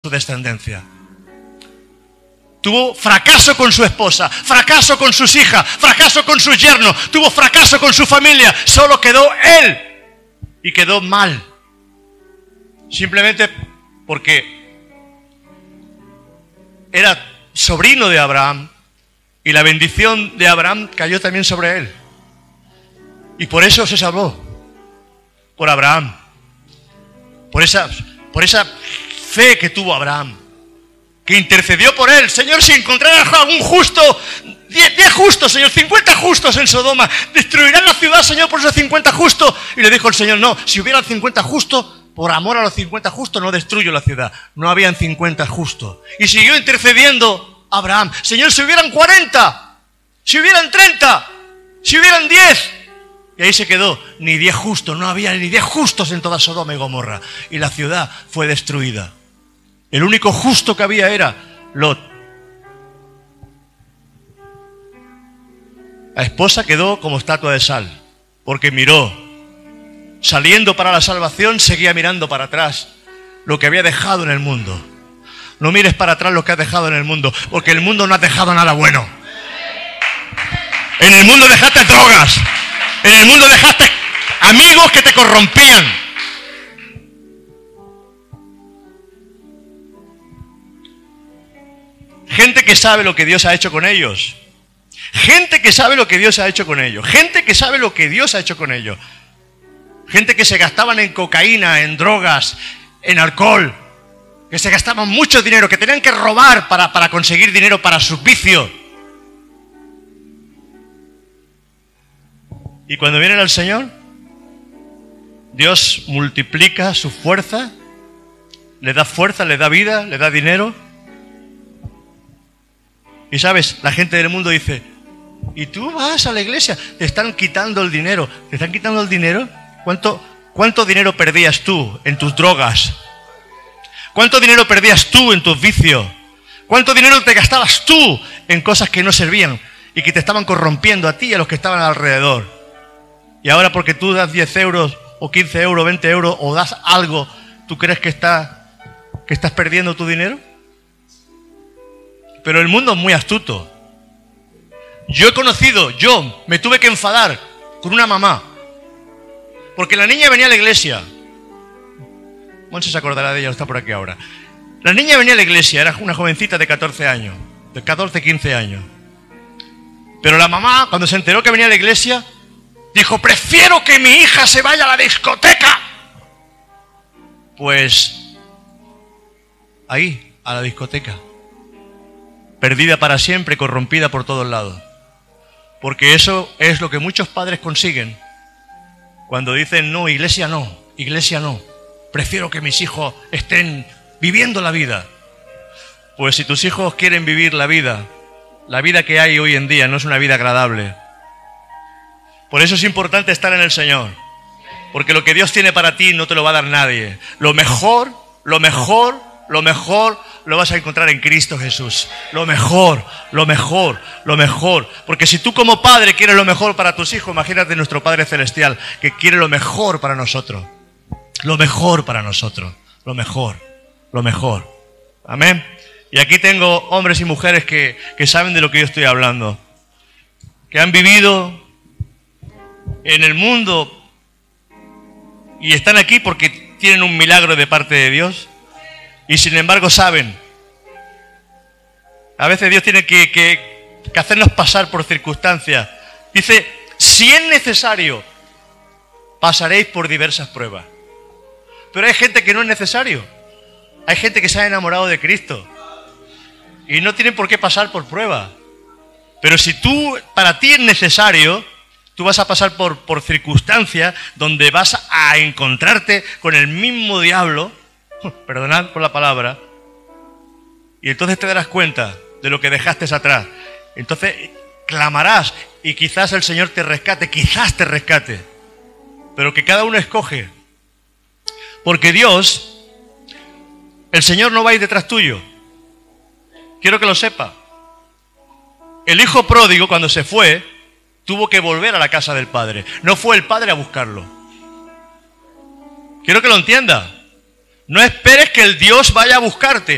tu descendencia. Tuvo fracaso con su esposa, fracaso con sus hijas, fracaso con sus yernos, tuvo fracaso con su familia, solo quedó él. Y quedó mal. Simplemente porque era sobrino de Abraham y la bendición de Abraham cayó también sobre él. Y por eso se salvó. Por Abraham. Por esa fe que tuvo Abraham. Que intercedió por él. Señor, si encontraras a un justo, 10 justos, Señor, 50 justos en Sodoma, destruirán la ciudad, Señor, por esos 50 justos. Y le dijo el Señor, no, si hubieran 50 justos, por amor a los 50 justos no destruyo la ciudad. No habían 50 justos. Y siguió intercediendo Abraham. Señor, si hubieran 40, si hubieran 30, si hubieran 10. Y ahí se quedó, ni 10 justos, no había ni 10 justos en toda Sodoma y Gomorra. Y la ciudad fue destruida. El único justo que había era Lot. La esposa quedó como estatua de sal, porque miró, saliendo para la salvación, seguía mirando para atrás lo que había dejado en el mundo. No mires para atrás lo que has dejado en el mundo, porque el mundo no ha dejado nada bueno. En el mundo dejaste drogas, en el mundo dejaste amigos que te corrompían. Gente que sabe lo que Dios ha hecho con ellos. Gente que sabe lo que Dios ha hecho con ellos. Gente que sabe lo que Dios ha hecho con ellos. Gente que se gastaban en cocaína, en drogas, en alcohol. Que se gastaban mucho dinero, que tenían que robar para conseguir dinero para sus vicios. Y cuando vienen al Señor, Dios multiplica su fuerza, le da vida, le da dinero. Y sabes, la gente del mundo dice, ¿y tú vas a la iglesia? Te están quitando el dinero. ¿Te están quitando el dinero? ¿Cuánto dinero perdías tú en tus drogas? ¿Cuánto dinero perdías tú en tus vicios? ¿Cuánto dinero te gastabas tú en cosas que no servían y que te estaban corrompiendo a ti y a los que estaban alrededor? Y ahora porque tú das 10 euros o 15 euros, 20 euros o das algo, ¿tú crees que estás perdiendo tu dinero? Pero el mundo es muy astuto. Yo me tuve que enfadar con una mamá. Porque la niña venía a la iglesia. Monse se acordará de ella, está por aquí ahora. La niña venía a la iglesia, era una jovencita de 14 años. De 14, 15 años. Pero la mamá, cuando se enteró que venía a la iglesia, dijo, prefiero que mi hija se vaya a la discoteca. Pues, ahí, a la discoteca. Perdida para siempre, corrompida por todos lados. Porque eso es lo que muchos padres consiguen cuando dicen, no, iglesia no, prefiero que mis hijos estén viviendo la vida. Pues si tus hijos quieren vivir la vida que hay hoy en día no es una vida agradable. Por eso es importante estar en el Señor, porque lo que Dios tiene para ti no te lo va a dar nadie. Lo mejor lo vas a encontrar en Cristo Jesús. Lo mejor. Porque si tú como padre quieres lo mejor para tus hijos, imagínate nuestro Padre Celestial, que quiere lo mejor para nosotros. Lo mejor. Amén. Y aquí tengo hombres y mujeres que saben de lo que yo estoy hablando. Que han vivido en el mundo y están aquí porque tienen un milagro de parte de Dios. Y sin embargo saben, a veces Dios tiene que hacernos pasar por circunstancias. Dice, si es necesario, pasaréis por diversas pruebas. Pero hay gente que no es necesario. Hay gente que se ha enamorado de Cristo y no tienen por qué pasar por pruebas. Pero si para ti es necesario, tú vas a pasar por circunstancias donde vas a encontrarte con el mismo diablo. Perdonad por la palabra. Y entonces te darás cuenta de lo que dejaste atrás. Entonces clamarás y quizás el Señor te rescate. Pero que cada uno escoge. Porque Dios, el Señor no va a ir detrás tuyo. Quiero que lo sepa. El hijo pródigo, cuando se fue, tuvo que volver a la casa del padre. No fue el padre a buscarlo. Quiero que lo entienda. No esperes que el Dios vaya a buscarte.